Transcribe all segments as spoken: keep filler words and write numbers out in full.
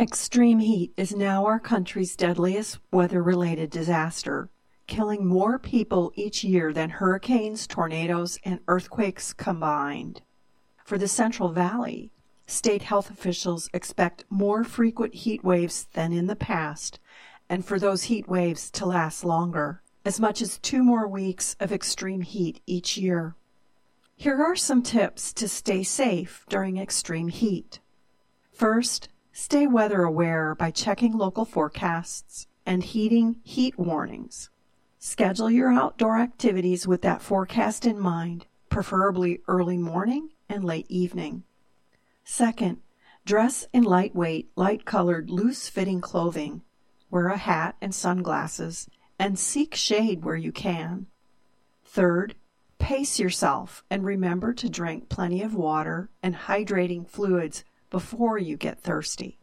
Extreme heat is now our country's deadliest weather-related disaster, killing more people each year than hurricanes, tornadoes, and earthquakes combined. For the Central Valley, state health officials expect more frequent heat waves than in the past, and for those heat waves to last longer, as much as two more weeks of extreme heat each year. Here are some tips to stay safe during extreme heat. First, stay weather aware by checking local forecasts and heeding heat warnings. Schedule your outdoor activities with that forecast in mind, preferably early morning and late evening. Second, dress in lightweight, light-colored, loose-fitting clothing. Wear a hat and sunglasses, and seek shade where you can. Third, pace yourself and remember to drink plenty of water and hydrating fluids before you get thirsty.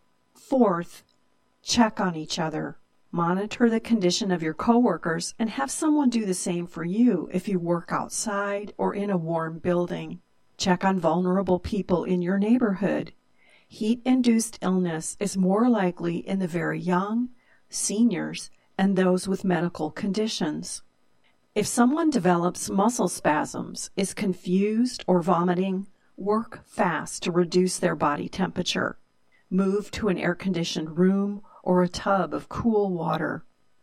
Fourth, check on each other. Monitor the condition of your coworkers and have someone do the same for you if you work outside or in a warm building. Check on vulnerable people in your neighborhood. Heat-induced illness is more likely in the very young, seniors, and those with medical conditions. If someone develops muscle spasms, is confused, or vomiting, work fast to reduce their body temperature. Move to an air-conditioned room or a tub of cool water.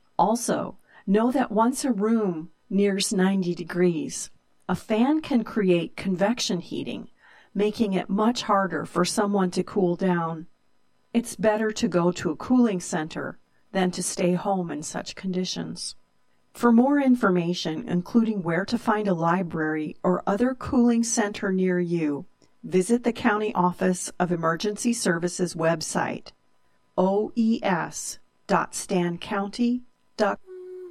Also, know that once a room nears ninety degrees, a fan can create convection heating, making it much harder for someone to cool down. It's better to go to a cooling center than to stay home in such conditions. For more information, including where to find a library or other cooling center near you, visit the County Office of Emergency Services website, o e s dot stan county dot